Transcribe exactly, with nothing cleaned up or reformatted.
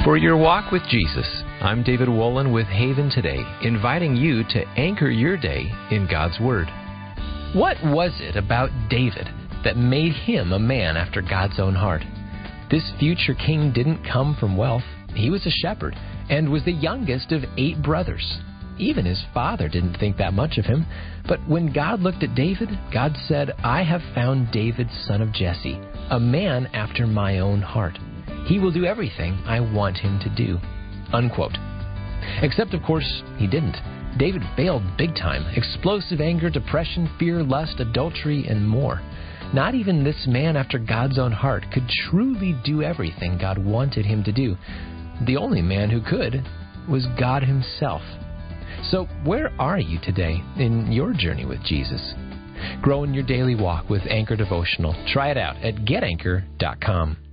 For your walk with Jesus, I'm David Wolin with Haven Today, inviting you to anchor your day in God's Word. What was it about David that made him a man after God's own heart? This future king didn't come from wealth. He was a shepherd and was the youngest of eight brothers. Even his father didn't think that much of him. But when God looked at David, God said, "I have found David, son of Jesse, a man after my own heart. He will do everything I want him to do." Unquote. Except, of course, he didn't. David failed big time. Explosive anger, depression, fear, lust, adultery, and more. Not even this man after God's own heart could truly do everything God wanted him to do. The only man who could was God himself. So where are you today in your journey with Jesus? Grow in your daily walk with Anchor Devotional. Try it out at get anchor dot com.